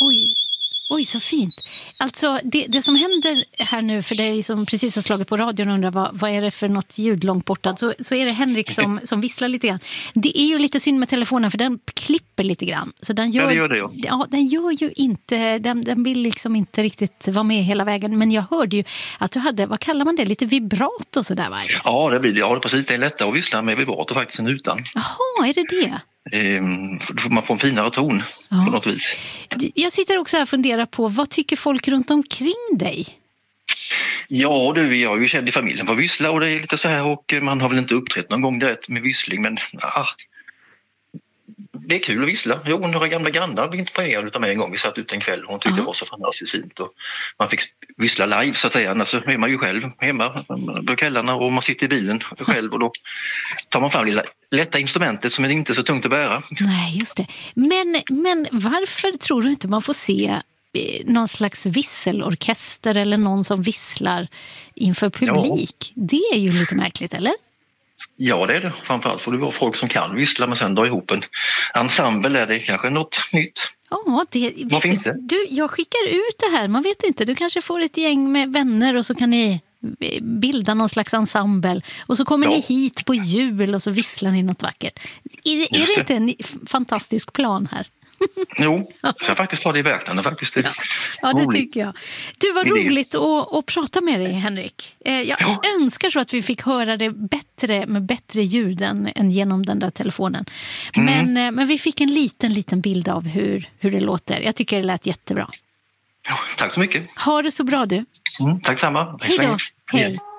Oj. Oj, så fint. Alltså, det som händer här nu för dig som precis har slagit på radion och undrar vad är det för något ljud långt borta, så är det Henrik som visslar lite grann. Det är ju lite synd med telefonen för den klipper lite grann. Så den gör, det gör det, ja. Ja, den gör ju inte, den vill liksom inte riktigt vara med hela vägen. Men jag hörde ju att du hade, vad kallar man det, lite vibrat och sådär, va? Ja, det blir det. Ja, precis. Det är lättare att vissla med vibrato faktiskt än utan. Jaha, är det det? Man får en finare ton på något vis. Jag sitter också här och funderar på, vad tycker folk runt omkring dig? Ja, jag är ju känd i familjen för att vissla och det är lite så här, och man har väl inte uppträtt någon gång direkt med vissling, men det är kul att vissla. Jo, några gamla grannar blev imponerade av mig en gång. Vi satt ut en kväll och hon tyckte det var så fantastiskt fint. Och man fick vissla live så att säga. Annars är man ju själv hemma på kvällarna och man sitter i bilen själv och då tar man fram lilla lätta instrumentet som är inte så tungt att bära. Nej, just det. Men varför tror du inte man får se någon slags visselorkester eller någon som visslar inför publik? Ja. Det är ju lite märkligt, eller? Ja, det är det. Framförallt får det vara folk som kan vissla, men sen dra ihop en ensemble är det kanske något nytt. Ja, vad finns det? Jag skickar ut det här, man vet inte. Du kanske får ett gäng med vänner och så kan ni bilda någon slags ensemble. Och så kommer ni hit på jul och så visslar ni något vackert. Är det inte en fantastisk plan här? Jo, så jag faktiskt tar det i beaktande faktiskt. Ja, det tycker jag. Du, var roligt att prata med dig, Henrik. Jag önskar så att vi fick höra det bättre med bättre ljud än genom den där telefonen. Men vi fick en liten bild av hur det låter. Jag tycker det lät jättebra. Ja, tack så mycket. Ha det så bra, du. Tack samma. Hej då. Hej.